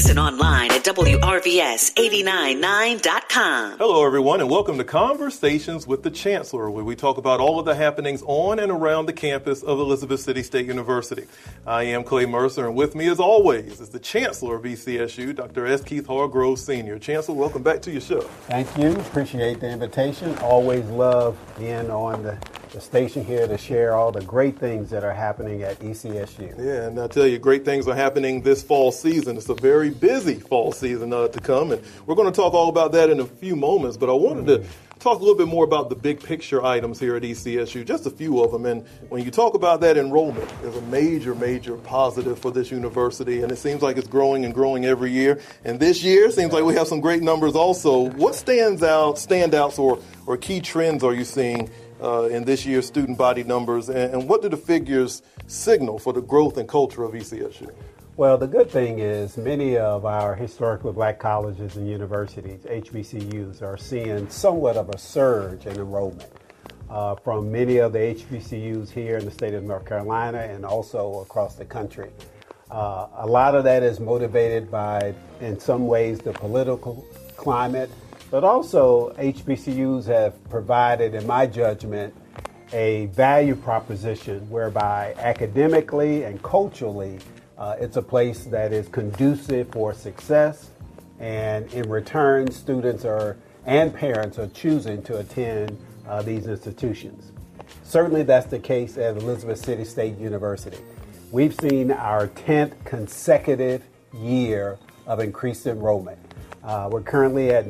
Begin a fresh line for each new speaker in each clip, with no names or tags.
Listen online at WRVS899.com.
Hello, everyone, and welcome to Conversations with the Chancellor, where we talk about all of the happenings on and around the campus of Elizabeth City State University. I am Clay Mercer, and with me, as always, is the Chancellor of ECSU, Dr. S. Keith Hargrove, Sr. Chancellor, welcome back to your show.
Thank you. Appreciate the invitation. Always love being on the station here to share all the great things that are happening at ECSU.
Yeah, and I tell you, great things are happening this fall season. It's a very busy fall season to come, and we're going to talk all about that in a few moments, but I wanted to talk a little bit more about the big picture items here at ECSU, just a few of them. And when you talk about that enrollment, there's a major positive for this university, and it seems like it's growing and growing every year. And this year, it seems like we have some great numbers also. What standouts or key trends are you seeing in this year's student body numbers, and what do the figures signal for the growth and culture of ECSU?
Well, the good thing is many of our historically black colleges and universities, HBCUs, are seeing somewhat of a surge in enrollment from many of the HBCUs here in the state of North Carolina and also across the country. A lot of that is motivated by, in some ways, the political climate, but also HBCUs have provided, in my judgment, a value proposition whereby academically and culturally it's a place that is conducive for success, and in return, students and parents are choosing to attend these institutions. Certainly that's the case at Elizabeth City State University. We've seen our 10th consecutive year of increased enrollment. We're currently at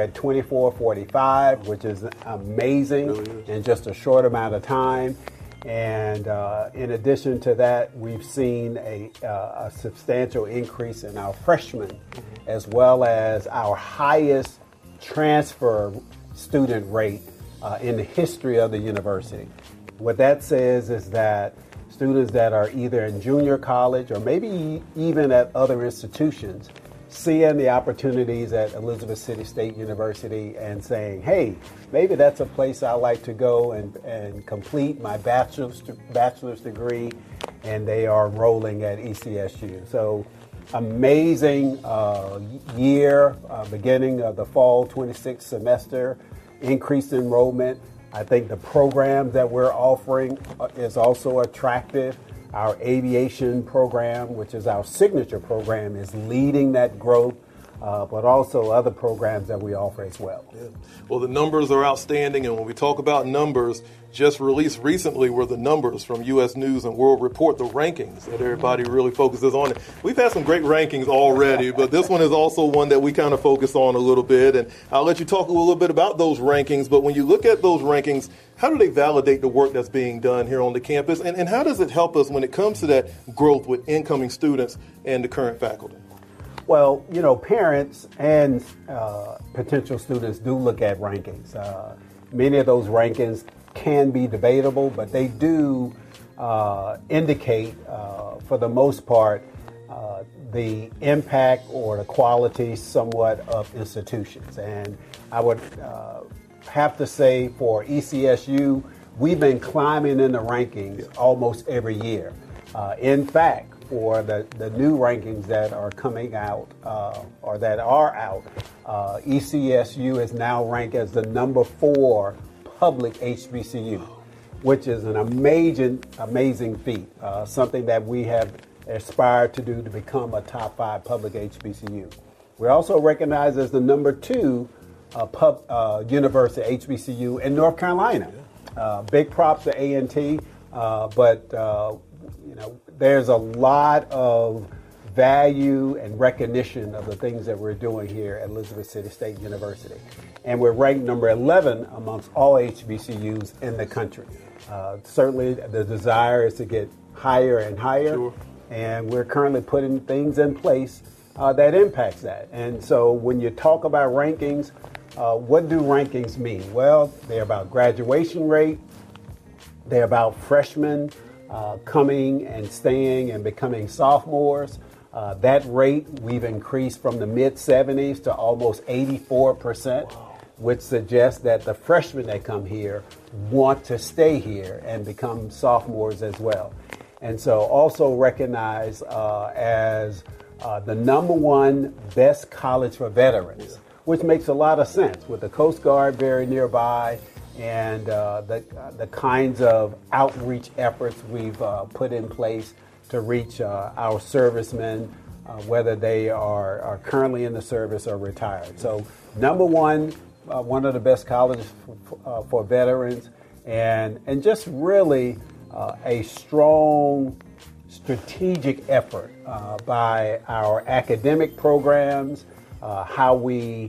2445, which is amazing in just a short amount of time. And in addition to that, we've seen a substantial increase in our freshmen, as well as our highest transfer student rate in the history of the university. What that says is that students that are either in junior college or maybe even at other institutions seeing the opportunities at Elizabeth City State University and saying, hey, maybe that's a place I like to go and complete my bachelor's degree, and they are enrolling at ECSU. So amazing year, beginning of the fall 26th semester, increased enrollment. I think the program that we're offering is also attractive. Our aviation program, which is our signature program, is leading that growth, but also other programs that we offer as well.
Yeah. Well, the numbers are outstanding, and when we talk about numbers, just released recently were the numbers from U.S. News and World Report, the rankings that everybody really focuses on. We've had some great rankings already, but this one is also one that we kind of focus on a little bit, and I'll let you talk a little bit about those rankings. But when you look at those rankings, how do they validate the work that's being done here on the campus, and how does it help us when it comes to that growth with incoming students and the current faculty?
Well, parents and potential students do look at rankings. Many of those rankings can be debatable, but they do indicate, for the most part, the impact or the quality somewhat of institutions. And I would have to say for ECSU, we've been climbing in the rankings almost every year. In fact, for the new rankings that are coming out or that are out, ECSU is now ranked as the number 4 public HBCU, which is an amazing feat, something that we have aspired to do to become a top 5 public HBCU. We're also recognized as the number 2 university HBCU in North Carolina. Big props to A&T, but there's a lot of value and recognition of the things that we're doing here at Elizabeth City State University. And we're ranked number 11 amongst all HBCUs in the country. Certainly the desire is to get higher and higher. Sure. And we're currently putting things in place that impacts that. And so when you talk about rankings, what do rankings mean? Well, they're about graduation rate. They're about freshmen coming and staying and becoming sophomores. That rate we've increased from the mid-70s to almost 84%, which suggests that the freshmen that come here want to stay here and become sophomores as well. And so also recognized as the number one best college for veterans, which makes a lot of sense with the Coast Guard very nearby and the kinds of outreach efforts we've put in place to reach our servicemen, whether they are currently in the service or retired. So number one of the best colleges for veterans, and just really a strong strategic effort by our academic programs, how we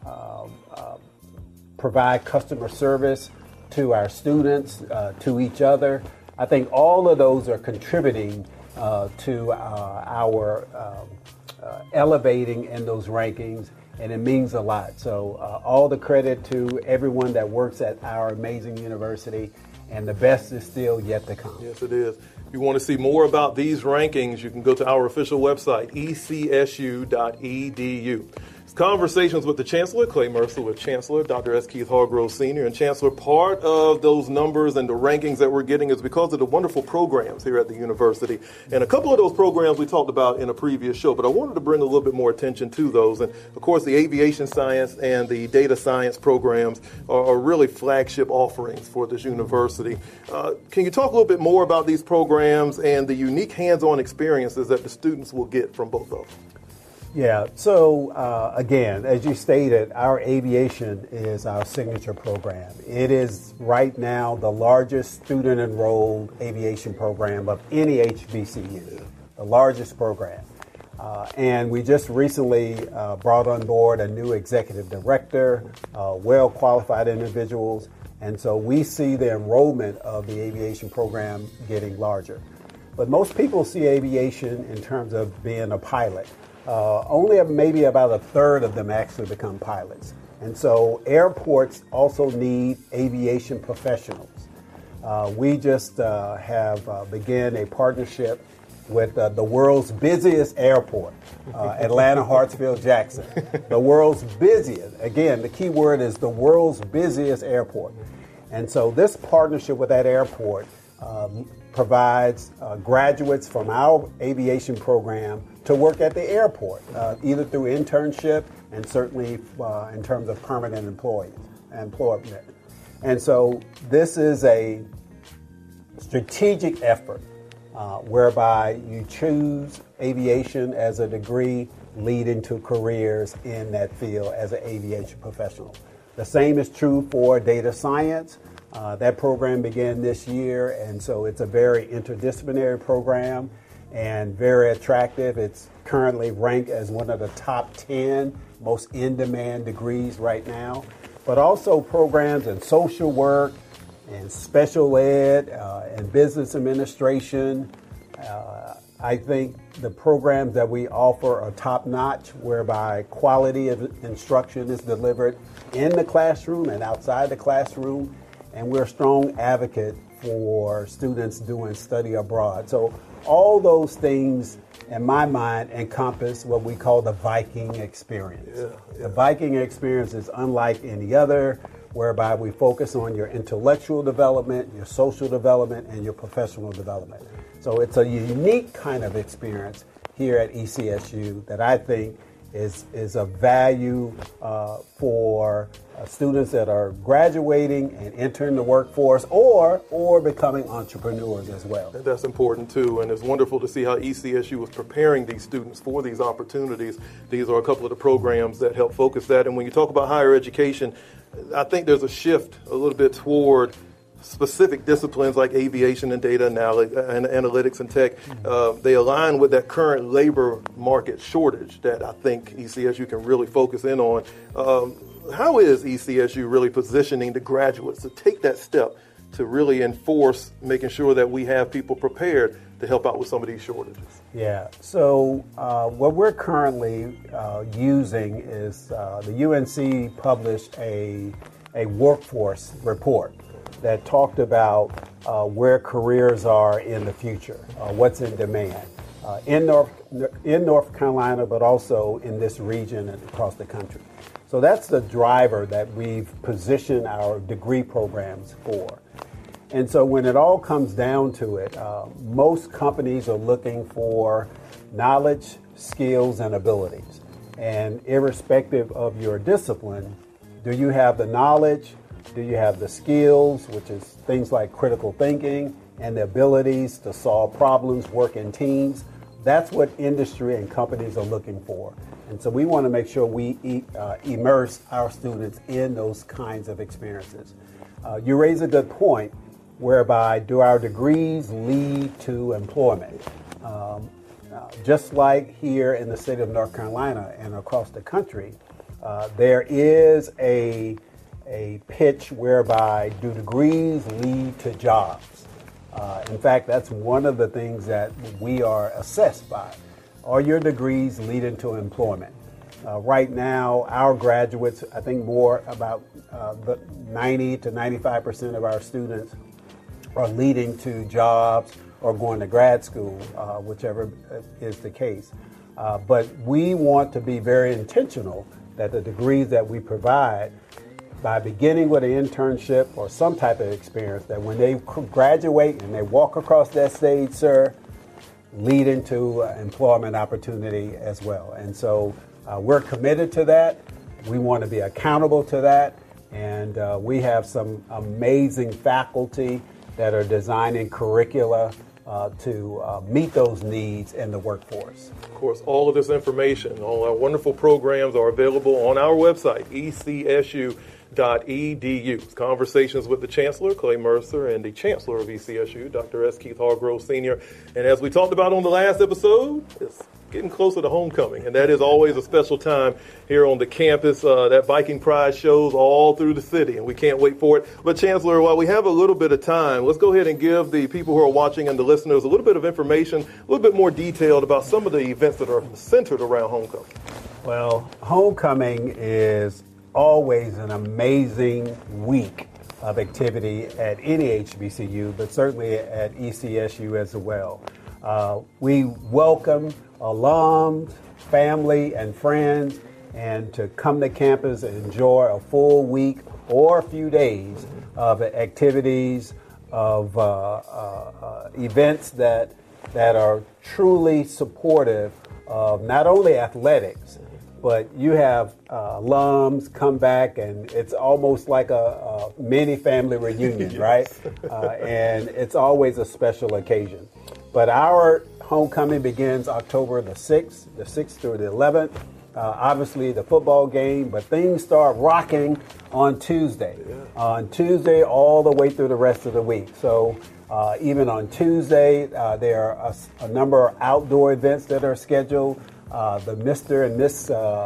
provide customer service to our students, to each other. I think all of those are contributing to our elevating in those rankings, and it means a lot. So all the credit to everyone that works at our amazing university, and the best is still yet to come.
Yes, it is. If you want to see more about these rankings, you can go to our official website, ecsu.edu. Conversations with the Chancellor, Clay Mercer, with Chancellor Dr. S. Keith Hargrove Sr. And Chancellor, part of those numbers and the rankings that we're getting is because of the wonderful programs here at the university. And a couple of those programs we talked about in a previous show, but I wanted to bring a little bit more attention to those. And of course, the aviation science and the data science programs are really flagship offerings for this university. Can you talk a little bit more about these programs and the unique hands-on experiences that the students will get from both of them?
Yeah, so again, as you stated, our aviation is our signature program. It is right now the largest student-enrolled aviation program of any HBCU, the largest program. And we just recently brought on board a new executive director, well-qualified individuals, and so we see the enrollment of the aviation program getting larger. But most people see aviation in terms of being a pilot. Only maybe about a third of them actually become pilots. And so airports also need aviation professionals. We just have begun a partnership with the world's busiest airport, Atlanta Hartsfield Jackson. The world's busiest. Again, the key word is the world's busiest airport. And so this partnership with that airport provides graduates from our aviation program to work at the airport, either through internship and certainly in terms of permanent employment. And so this is a strategic effort whereby you choose aviation as a degree leading to careers in that field as an aviation professional. The same is true for data science. That program began this year, and so it's a very interdisciplinary program and very attractive. It's currently ranked as one of the top 10 most in-demand degrees right now, but also programs in social work and special ed and business administration. I think the programs that we offer are top-notch, whereby quality of instruction is delivered in the classroom and outside the classroom, and we're a strong advocate for students doing study abroad. So all those things, in my mind, encompass what we call the Viking experience. The Viking experience is unlike any other, whereby we focus on your intellectual development, your social development, and your professional development. So it's a unique kind of experience here at ECSU that I think is of value for students that are graduating and entering the workforce or becoming entrepreneurs as well.
That's important too, and it's wonderful to see how ECSU is preparing these students for these opportunities. These are a couple of the programs that help focus that. And when you talk about higher education, I think there's a shift a little bit toward specific disciplines like aviation and data analytics and tech. They align with that current labor market shortage that I think ECSU can really focus in on. How is ECSU really positioning the graduates to take that step to really enforce making sure that we have people prepared to help out with some of these shortages?
Yeah, so what we're currently using is the UNC published a workforce report that talked about where careers are in the future, what's in demand in North Carolina, but also in this region and across the country. So that's the driver that we've positioned our degree programs for. And so when it all comes down to it, most companies are looking for knowledge skills, and abilities. And irrespective of your discipline, do you have the knowledge? Do you have the skills, which is things like critical thinking and the abilities to solve problems, work in teams? That's what industry and companies are looking for. And so we want to make sure we immerse our students in those kinds of experiences. You raise a good point, whereby do our degrees lead to employment? Just like here in the state of North Carolina and across the country, there is a pitch whereby do degrees lead to jobs? In fact, that's one of the things that we are assessed by. Are your degrees leading to employment? Right now, our graduates, I think about 90 to 95% of our students are leading to jobs or going to grad school, whichever is the case. But we want to be very intentional that the degrees that we provide, by beginning with an internship or some type of experience, that when they graduate and they walk across that stage, sir, lead into employment opportunity as well. And so we're committed to that. We want to be accountable to that. And we have some amazing faculty that are designing curricula to meet those needs in the workforce.
Of course, all of this information, all our wonderful programs are available on our website, ECSU.edu. Conversations with the Chancellor, Clay Mercer, and the Chancellor of ECSU, Dr. S. Keith Hargrove, Sr. And as we talked about on the last episode, it's getting closer to homecoming, and that is always a special time here on the campus. That Viking Pride shows all through the city, and we can't wait for it. But Chancellor, while we have a little bit of time, let's go ahead and give the people who are watching and the listeners a little bit of information, a little bit more detailed about some of the events that are centered around homecoming.
Well, homecoming is always an amazing week of activity at any HBCU, but certainly at ECSU as well. We welcome alums, family, and friends, and to come to campus and enjoy a full week or a few days of activities, of events that are truly supportive of not only athletics, but you have alums come back, and it's almost like a mini family reunion, yes. Right? And it's always a special occasion. But our homecoming begins October the 6th through the 11th. Obviously, the football game, but things start rocking on Tuesday. Yeah. On Tuesday, all the way through the rest of the week. So even on Tuesday, there are a number of outdoor events that are scheduled. The Mr. and Miss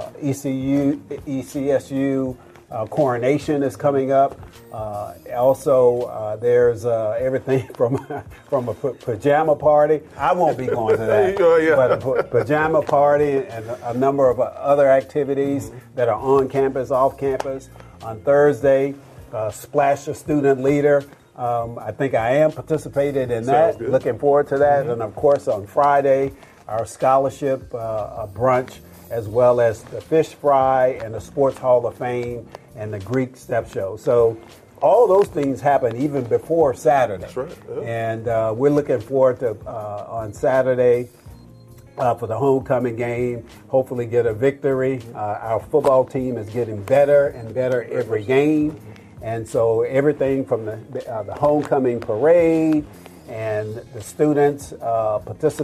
ECSU coronation is coming up. Also, there's everything from a pajama party. I won't be going to that. Yeah. But a pajama party and a number of other activities that are on campus, off campus. On Thursday, Splash a Student Leader. I think I am participating in that. Looking forward to that. Mm-hmm. And of course, on Friday, our scholarship brunch, as well as the fish fry and the Sports Hall of Fame and the Greek Step Show. So all those things happen even before Saturday.
That's right. Yeah.
And we're looking forward to, on Saturday, for the homecoming game, hopefully get a victory. Our football team is getting better and better every game. And so everything from the homecoming parade and the students participating